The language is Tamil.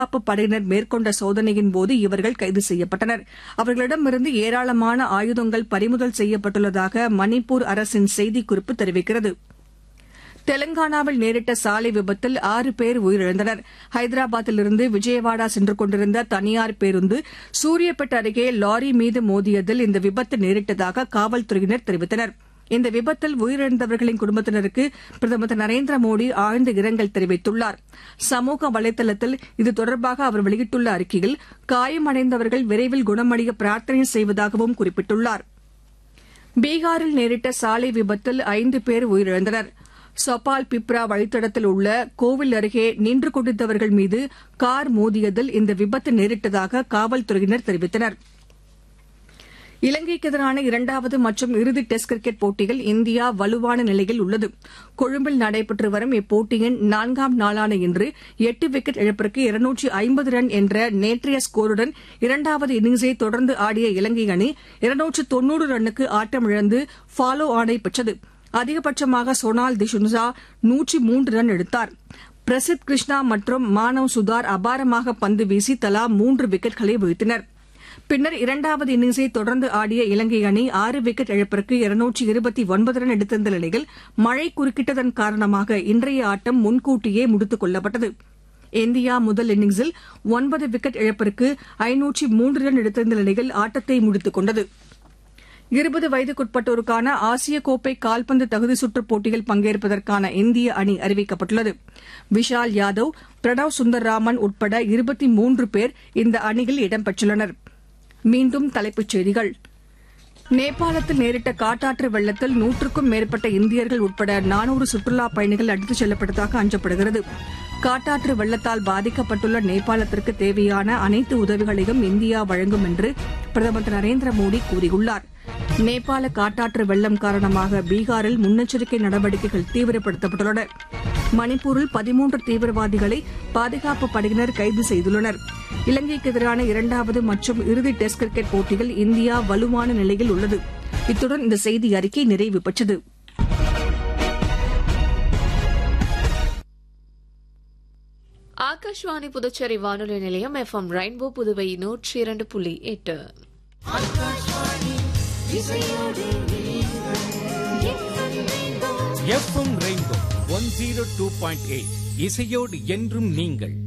பாதுகாப்பு படையினர் மேற்கொண்ட சோதனையின் போது இவர்கள் கைது செய்யப்பட்டனர். அவர்களிடமிருந்து ஏராளமான ஆயுதங்கள் பறிமுதல் செய்யப்பட்டுள்ளதாக மணிப்பூர் அரசின் செய்திக்குறிப்பு தெரிவிக்கிறது. தெலங்கானாவில் நேரிட்ட சாலை விபத்தில் 6 பேர் உயிரிழந்தனர். ஹைதராபாத்திலிருந்து விஜயவாடா சென்று கொண்டிருந்த தனியார் பேருந்து சூரியப்பேட் அருகே லாரி மீது மோதியதில் இந்த விபத்து நேரிட்டதாக காவல்துறையினர் தெரிவித்தனர். இந்த விபத்தில் உயிரிழந்தவர்களின் குடும்பத்தினருக்கு பிரதமர் திரு நரேந்திர மோடி ஆழ்ந்த இரங்கல் தெரிவித்துள்ளார். சமூக வலைதளத்தில் இது தொடர்பாக அவர் வெளியிட்டுள்ள அறிக்கையில் காயமடைந்தவர்கள் விரைவில் குணமடைய பிரார்த்தனை செய்வதாகவும் குறிப்பிட்டுள்ளார். பீகாரில் நேரிட்ட சாலை விபத்தில் 5 பேர் உயிரிழந்தனர். சபால் பிப்ரா வழித்தடத்தில் உள்ள கோவில் அருகே நின்று கொண்டிருந்தவர்கள் மீது கார் மோதியதில் இந்த விபத்து நேரிட்டதாக காவல்துறையினர் தெரிவித்தனர். இலங்கைக்கு எதிரான 2வது மற்றும் இறுதி டெஸ்ட் கிரிக்கெட் போட்டியில் இந்தியா வலுவான நிலையில் உள்ளது. கொழும்பில் நடைபெற்று வரும் இப்போட்டியின் 4ஆம் நாளான இன்று 8 விக்கெட் இழப்பிற்கு 250 ரன் என்ற நேற்றைய ஸ்கோருடன் 2வது இன்னிங்ஸை தொடர்ந்து ஆடிய இலங்கை அணி 290 ரன்னுக்கு ஆட்டமிழந்து ஃபாலோ ஆனை பெற்றது. அதிகபட்சமாக சோனால் டிசுன்சா 103 ரன் எடுத்தார். பிரசித் கிருஷ்ணா மற்றும் மானவ் சுதார் அபாரமாக பந்து வீசி தலா 3 விக்கெட்களை வீழ்த்தினர். பின்னர் 2வது இன்னிங்ஸை தொடர்ந்து ஆடிய இலங்கை அணி 6 விக்கெட் இழப்பிற்கு 229 ரன் எடுத்திருந்த நிலையில் மழை குறுக்கிட்டதன் காரணமாக இன்றைய ஆட்டம் முன்கூட்டியே முடித்துக் கொள்ளப்பட்டது. இந்தியா முதல் இன்னிங்ஸில் 9 விக்கெட் இழப்பிற்கு 503 ரன் எடுத்திருந்த நிலையில் ஆட்டத்தை முடித்துக் கொண்டது. 20 வயதுக்குட்பட்டோருக்கான ஆசிய கோப்பை கால்பந்து தகுதிச்சுற்றுப் போட்டியில் பங்கேற்பதற்கான இந்திய அணி அறிவிக்கப்பட்டுள்ளது. விஷால் யாதவ், பிரணவ் சுந்தர்ராமன் உட்பட 23 பேர் இந்த அணியில் இடம்பெற்றுள்ளனர். மீண்டும் தலைப்புச் செய்திகள். நேபாளத்தில் நேரிட்ட காட்டாற்று வெள்ளத்தில் 100க்கும் மேற்பட்ட இந்தியர்கள் உட்பட 400 சுற்றுலாப் பயணிகள் அடித்துச் செல்லப்பட்டதாக அஞ்சப்படுகிறது. காட்டாற்று வெள்ளத்தால் பாதிக்கப்பட்டுள்ள நேபாளத்திற்கு தேவையான அனைத்து உதவிகளையும் இந்தியா வழங்கும் என்று பிரதமர் திரு நரேந்திர மோடி கூறியுள்ளார். நேபாள காட்டாற்று வெள்ளம் காரணமாக பீகாரில் முன்னெச்சரிக்கை நடவடிக்கைகள் தீவிரப்படுத்தப்பட்டுள்ளன. மணிப்பூரில் 13 தீவிரவாதிகளை பாதுகாப்பு படையினர் கைது செய்துள்ளனர். இலங்கைக்கு எதிரான 2வது மற்றும் இறுதி டெஸ்ட் கிரிக்கெட் போட்டியில் இந்தியா வலுவான நிலையில் உள்ளது. இத்துடன் இந்த செய்தி அறிக்கை நிறைவு பெற்றது. ஆகாஷ்வாணி புதுச்சேரி வானொலி நிலையம் FM rainbow Puduvai 102.8. FM rainbow 102.8 இசையோடு என்றும் நீங்கள்.